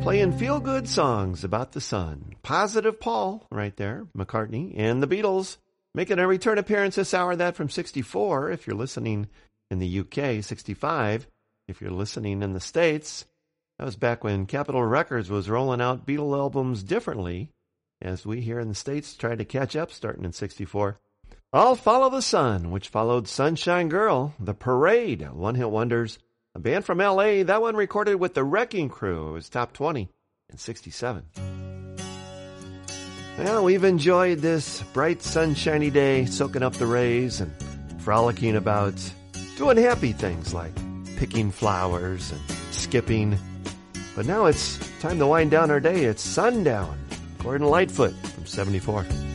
playing feel-good songs about the sun. Positive Paul, right there, McCartney, and the Beatles making a return appearance this hour. That from 64, if you're listening in the UK, 65, if you're listening in the States. That was back when Capitol Records was rolling out Beatle albums differently, as we here in the States tried to catch up starting in 64. I'll Follow the Sun, which followed Sunshine Girl, The Parade, one-hit wonders. A band from L.A., that one recorded with the Wrecking Crew. It was top 20 in 67. Well, we've enjoyed this bright, sunshiny day, soaking up the rays and frolicking about doing happy things like picking flowers and skipping. But now it's time to wind down our day. It's sundown. Gordon Lightfoot from 74.